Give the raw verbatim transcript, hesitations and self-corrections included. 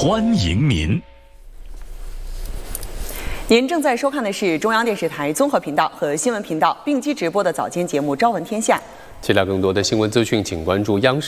欢迎您。 您正在收看的是中央电视台综合频道和新闻频道并机直播的早间节目《朝闻天下》。 期待更多的新闻资讯，请关注央视。